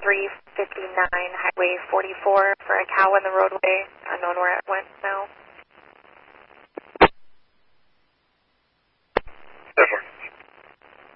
359 Highway 44 for a cow in the roadway. Unknown where it went now.